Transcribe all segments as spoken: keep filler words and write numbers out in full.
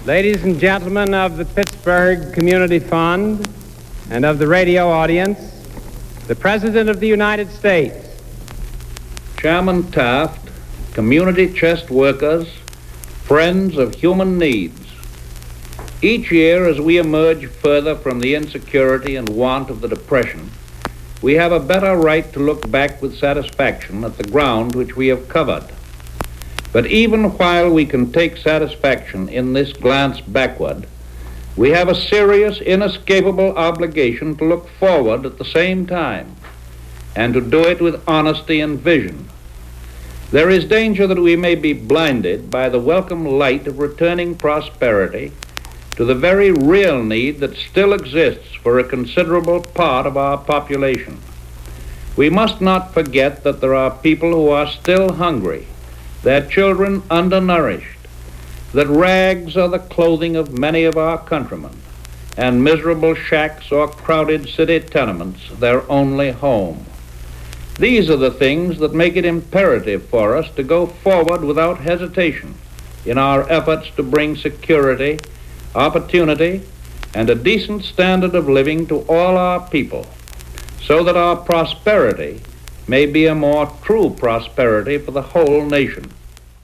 Ladies and gentlemen of the Pittsburgh Community Fund and of the radio audience, the President of the United States. Chairman Taft, community chest workers, friends of human needs. Each year as we emerge further from the insecurity and want of the Depression, we have a better right to look back with satisfaction at the ground which we have covered. But even while we can take satisfaction in this glance backward, we have a serious, inescapable obligation to look forward at the same time, and to do it with honesty and vision. There is danger that we may be blinded by the welcome light of returning prosperity to the very real need that still exists for a considerable part of our population. We must not forget that there are people who are still hungry, their children undernourished, that rags are the clothing of many of our countrymen, and miserable shacks or crowded city tenements their only home. These are the things that make it imperative for us to go forward without hesitation in our efforts to bring security, opportunity, and a decent standard of living to all our people, so that our prosperity may be a more true prosperity for the whole nation.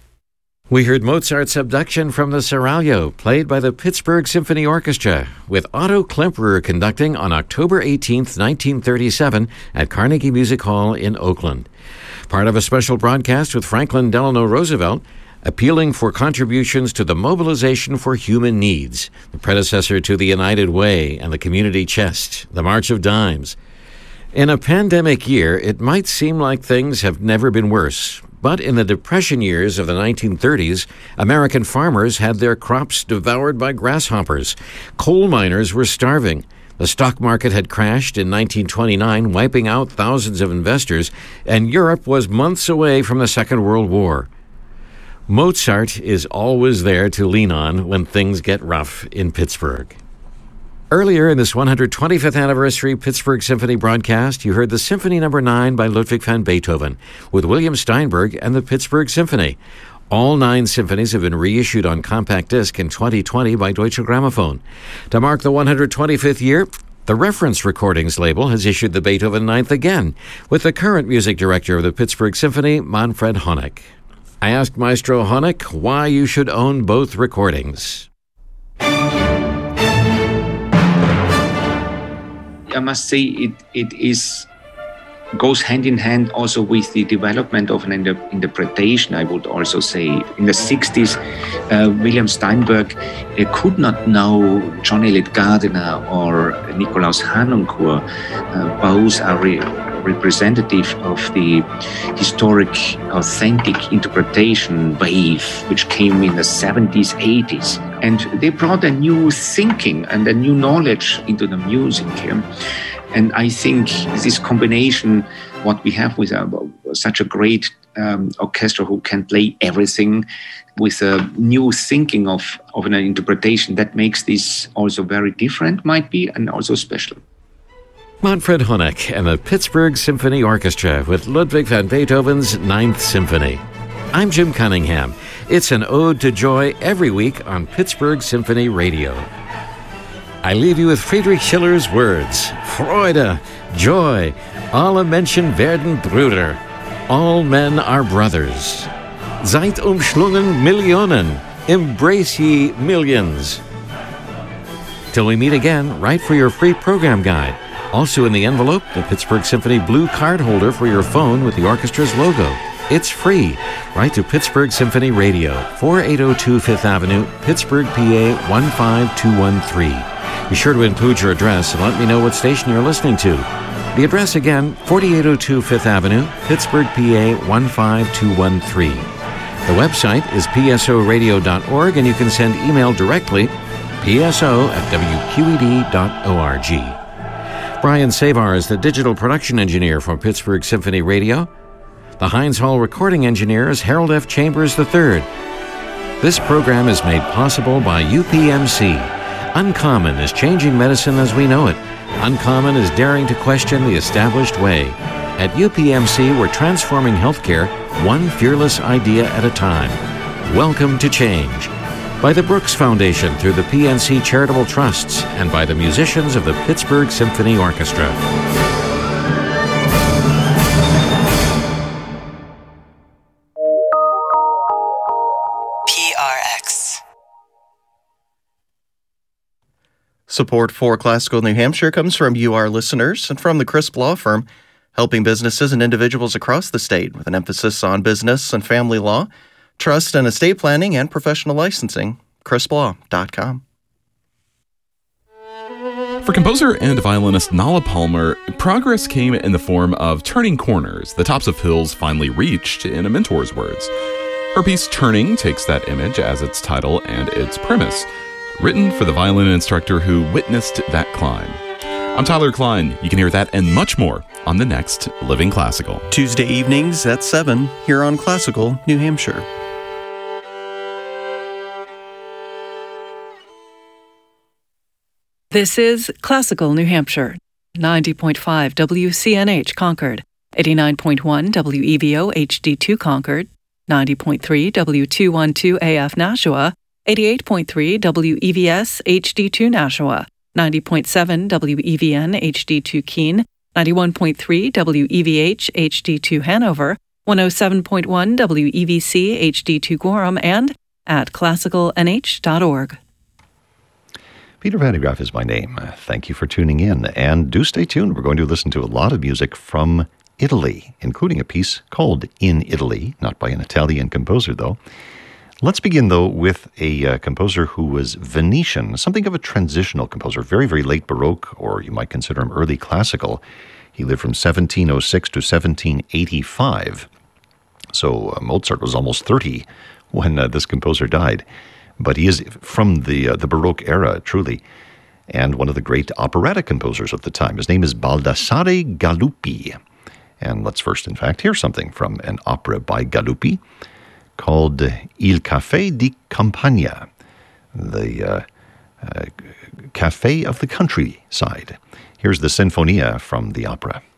We heard Mozart's Abduction from the Seraglio, played by the Pittsburgh Symphony Orchestra, with Otto Klemperer conducting on October eighteenth, nineteen thirty-seven at Carnegie Music Hall in Oakland. Part of a special broadcast with Franklin Delano Roosevelt, appealing for contributions to the Mobilization for Human Needs, the predecessor to the United Way and the Community Chest, the March of Dimes. In a pandemic year, it might seem like things have never been worse. But in the Depression years of the nineteen thirties, American farmers had their crops devoured by grasshoppers. Coal miners were starving. The stock market had crashed in nineteen twenty-nine, wiping out thousands of investors, and Europe was months away from the Second World War. Mozart is always there to lean on when things get rough in Pittsburgh. Earlier in this one hundred twenty-fifth anniversary Pittsburgh Symphony broadcast, you heard the Symphony Number nine by Ludwig van Beethoven with William Steinberg and the Pittsburgh Symphony. All nine symphonies have been reissued on compact disc in twenty twenty by Deutsche Grammophon. To mark the one hundred twenty-fifth year, the Reference Recordings label has issued the Beethoven Ninth again, with the current music director of the Pittsburgh Symphony, Manfred Honeck. I asked Maestro Honeck why you should own both recordings. I must say it, it is goes hand in hand also with the development of an inter- interpretation, I would also say. In the sixties, uh, William Steinberg uh, could not know John Eliot Gardiner or Nikolaus Harnoncourt. Uh, both are re- representative of the historic, authentic interpretation wave, which came in the seventies, eighties. And they brought a new thinking and a new knowledge into the music. Yeah? And I think this combination, what we have with a, such a great um, orchestra who can play everything with a new thinking of, of an interpretation, that makes this also very different, might be, and also special. Manfred Honeck and the Pittsburgh Symphony Orchestra with Ludwig van Beethoven's Ninth Symphony. I'm Jim Cunningham. It's an ode to joy every week on Pittsburgh Symphony Radio. I leave you with Friedrich Schiller's words. Freude, joy, alle Menschen werden Brüder. All men are brothers. Seid umschlungen Millionen. Embrace ye millions. Till we meet again, write for your free program guide. Also in the envelope, the Pittsburgh Symphony blue card holder for your phone with the orchestra's logo. It's free. Write to Pittsburgh Symphony Radio, forty-eight oh two Fifth Avenue, Pittsburgh, P A one five two one three. Be sure to include your address and let me know what station you're listening to. The address again, forty-eight oh two Fifth Avenue, Pittsburgh, P A one five two one three. The website is p s o radio dot org, and you can send email directly, p s o at w q e d dot org. Brian Savar is the digital production engineer for Pittsburgh Symphony Radio. The Heinz Hall recording engineer is Harold F. Chambers the third. This program is made possible by U P M C. Uncommon is changing medicine as we know it. Uncommon is daring to question the established way. At U P M C, we're transforming healthcare one fearless idea at a time. Welcome to change. by the Brooks Foundation through the P N C Charitable Trusts, and by the musicians of the Pittsburgh Symphony Orchestra. P R X. Support for Classical New Hampshire comes from you, our listeners, and from the Crisp Law Firm, helping businesses and individuals across the state with an emphasis on business and family law, trust and estate planning, and professional licensing. crisp law dot com. For composer and violinist Nala Palmer, progress came in the form of turning corners, the tops of hills finally reached, in a mentor's words. Her piece Turning takes that image as its title and its premise, written for the violin instructor who witnessed that climb. I'm Tyler Klein. You can hear that and much more on the next Living Classical. Tuesday evenings at seven here on Classical New Hampshire. This is Classical New Hampshire, ninety point five W C N H Concord, eighty-nine point one W E V O H D two Concord, ninety point three W two twelve A F Nashua, eighty-eight point three W E V S H D two Nashua, ninety point seven W E V N H D two Keene, ninety-one point three W E V H H D two Hanover, one oh seven point one W E V C H D two Gorham, and at classical n h dot org. Peter Van de Graaff is my name. Uh, thank you for tuning in, and do stay tuned. We're going to listen to a lot of music from Italy, including a piece called In Italy, not by an Italian composer, though. Let's begin, though, with a uh, composer who was Venetian, something of a transitional composer, very, very late Baroque, or you might consider him early classical. He lived from seventeen oh six to seventeen eighty-five. So uh, Mozart was almost thirty when uh, this composer died. But he is from the uh, the Baroque era, truly, and one of the great operatic composers of the time. His name is Baldassare Galuppi. And let's first, in fact, hear something from an opera by Galuppi called Il Café di Campagna, the uh, uh, cafe of the countryside. Here's the Sinfonia from the opera.